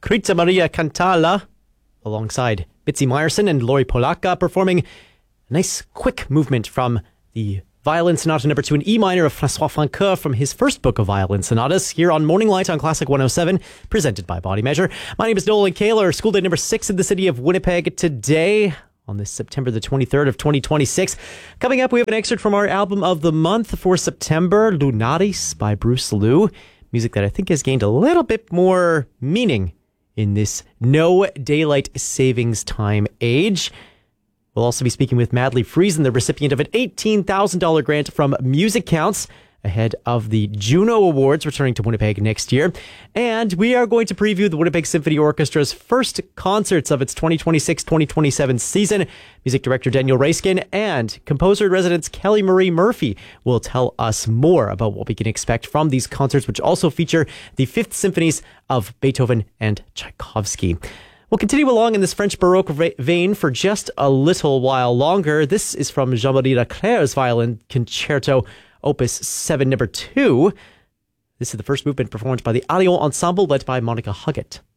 Krita Maria Cantala, alongside Bitsy Meyerson and Lori Polacca, performing a nice quick movement from the Violin Sonata No. 2 in E minor of François Francoeur from his first book of violin sonatas here on Morning Light on Classic 107, presented by Body Measure. My name is Nolan Kaler. School day number 6 in the city of Winnipeg today on this September the 23rd of 2026. Coming up, we have an excerpt from our album of the month for September, Lunaris by Bruce Liu. Music that I think has gained a little bit more meaning in this no daylight savings time age. We'll also be speaking with Madly Friesen, the recipient of an $18,000 grant from Music Counts ahead of the Juno Awards returning to Winnipeg next year. And we are going to preview the Winnipeg Symphony Orchestra's first concerts of its 2026-2027 season. Music director Daniel Raiskin and composer-in-residence Kelly Marie Murphy will tell us more about what we can expect from these concerts, which also feature the Fifth Symphonies of Beethoven and Tchaikovsky. We'll continue along in this French Baroque vein for just a little while longer. This is from Jean-Marie Leclerc's Violin Concerto, Opus 7, No. 2. This is the first movement performed by the Allion Ensemble, led by Monica Huggett.